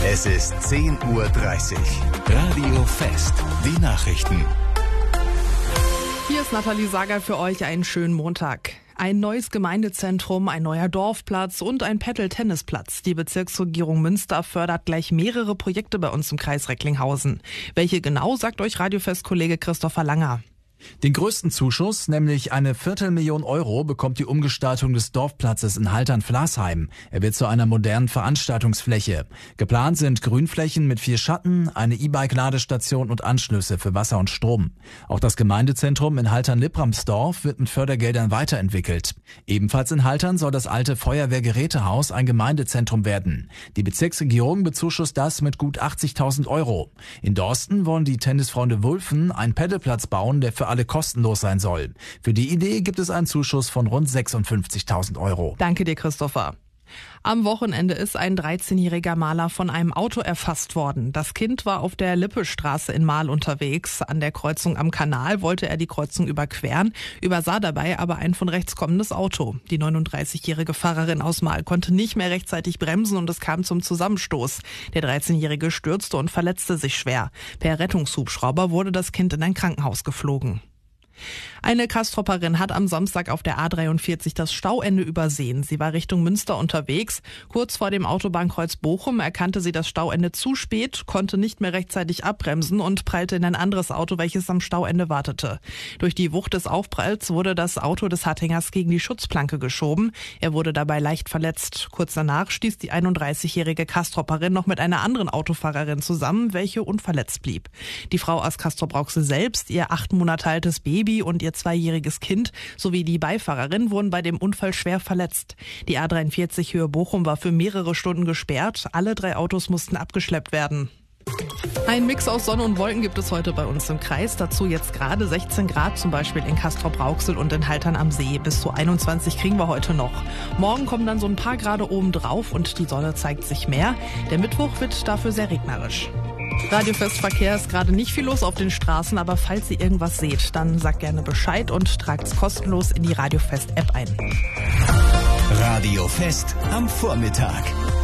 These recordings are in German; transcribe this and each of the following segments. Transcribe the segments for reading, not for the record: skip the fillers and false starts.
Es ist 10:30 Uhr. Radio Fest. Die Nachrichten. Hier ist Nathalie Sager für euch. Einen schönen Montag. Ein neues Gemeindezentrum, ein neuer Dorfplatz und ein Paddle-Tennisplatz. Die Bezirksregierung Münster fördert gleich mehrere Projekte bei uns im Kreis Recklinghausen. Welche genau, sagt euch Radiofest-Kollege Christopher Langer. Den größten Zuschuss, nämlich eine 250.000 Euro, bekommt die Umgestaltung des Dorfplatzes in Haltern-Flasheim. Er wird zu einer modernen Veranstaltungsfläche. Geplant sind Grünflächen mit 4 Schatten, eine E-Bike-Ladestation und Anschlüsse für Wasser und Strom. Auch das Gemeindezentrum in Haltern-Lippramsdorf wird mit Fördergeldern weiterentwickelt. Ebenfalls in Haltern soll das alte Feuerwehrgerätehaus ein Gemeindezentrum werden. Die Bezirksregierung bezuschusst das mit gut 80.000 Euro. In Dorsten wollen die Tennisfreunde Wulfen einen Paddleplatz bauen, der für alle kostenlos sein soll. Für die Idee gibt es einen Zuschuss von rund 56.000 Euro. Danke dir, Christopher. Am Wochenende ist ein 13-jähriger Maler von einem Auto erfasst worden. Das Kind war auf der Lippestraße in Marl unterwegs. An der Kreuzung am Kanal wollte er die Kreuzung überqueren, übersah dabei aber ein von rechts kommendes Auto. Die 39-jährige Fahrerin aus Marl konnte nicht mehr rechtzeitig bremsen und es kam zum Zusammenstoß. Der 13-jährige stürzte und verletzte sich schwer. Per Rettungshubschrauber wurde das Kind in ein Krankenhaus geflogen. Eine Kastropperin hat am Samstag auf der A43 das Stauende übersehen. Sie war Richtung Münster unterwegs. Kurz vor dem Autobahnkreuz Bochum erkannte sie das Stauende zu spät, konnte nicht mehr rechtzeitig abbremsen und prallte in ein anderes Auto, welches am Stauende wartete. Durch die Wucht des Aufpralls wurde das Auto des Hattingers gegen die Schutzplanke geschoben. Er wurde dabei leicht verletzt. Kurz danach stieß die 31-jährige Kastropperin noch mit einer anderen Autofahrerin zusammen, welche unverletzt blieb. Die Frau aus Castrop-Rauxel selbst, ihr 8 Monate altes Baby und ihr 2-jähriges Kind sowie die Beifahrerin wurden bei dem Unfall schwer verletzt. Die A43 Höhe Bochum war für mehrere Stunden gesperrt. Alle 3 Autos mussten abgeschleppt werden. Ein Mix aus Sonne und Wolken gibt es heute bei uns im Kreis. Dazu jetzt gerade 16 Grad, zum Beispiel in Castrop-Rauxel und in Haltern am See. Bis zu 21 kriegen wir heute noch. Morgen kommen dann so ein paar Grade oben drauf und die Sonne zeigt sich mehr. Der Mittwoch wird dafür sehr regnerisch. Radiofestverkehr ist gerade nicht viel los auf den Straßen, aber falls ihr irgendwas seht, dann sagt gerne Bescheid und tragt es kostenlos in die Radiofest-App ein. Radiofest am Vormittag.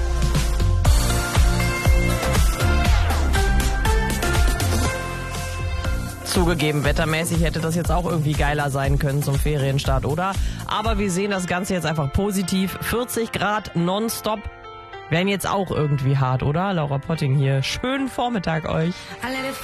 Zugegeben, wettermäßig hätte das jetzt auch irgendwie geiler sein können zum Ferienstart, oder? Aber wir sehen das Ganze jetzt einfach positiv. 40 Grad nonstop. Wären jetzt auch irgendwie hart, oder? Laura Potting hier. Schönen Vormittag euch.